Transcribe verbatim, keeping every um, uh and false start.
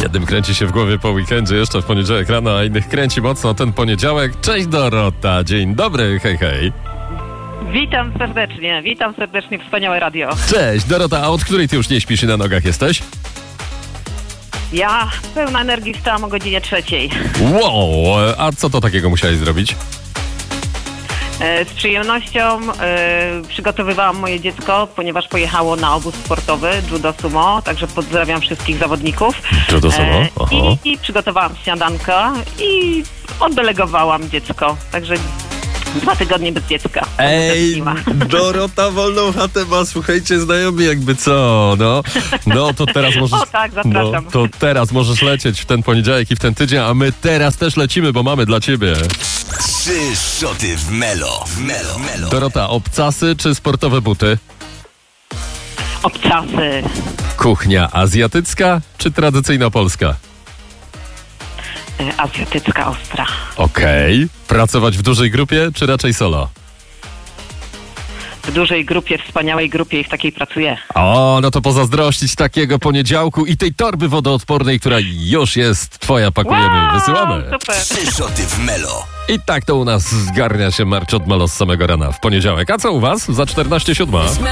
Jednym kręci się w głowie po weekendzie, jeszcze w poniedziałek rano, a innych kręci mocno ten poniedziałek. Cześć Dorota, dzień dobry, hej hej. Witam serdecznie, witam serdecznie, wspaniałe radio. Cześć Dorota, a od której ty już nie śpisz i na nogach jesteś? Ja pełna energii wstałam o godzinie trzeciej. Wow, a co to takiego musiałeś zrobić? E, z przyjemnością e, przygotowywałam moje dziecko, ponieważ pojechało na obóz sportowy Judo Sumo, także pozdrawiam wszystkich zawodników. Judo Sumo? Aha. E, i, I przygotowałam śniadanko i oddelegowałam dziecko, także dwa tygodnie bez dziecka. Ej, Dorota wolną chatę ma, słuchajcie, znajomi jakby co, no. No to teraz możesz... O tak, zapraszam. No, to teraz możesz lecieć w ten poniedziałek i w ten tydzień, a my teraz też lecimy, bo mamy dla ciebie. Trzy szoty w Melo. W Melo. Melo. Dorota, obcasy czy sportowe buty? Obcasy. Kuchnia azjatycka czy tradycyjna polska? E, azjatycka ostra. Okej. Pracować w dużej grupie czy raczej solo? W dużej grupie, wspaniałej grupie i w takiej pracuję. O, no to pozazdrościć takiego poniedziałku i tej torby wodoodpornej, która już jest twoja, pakujemy, Wow, wysyłamy. super. Trzy szoty w Melo. I tak to u nas zgarnia się marcz od Melo z samego rana w poniedziałek. A co u was? Za czternaście siódma.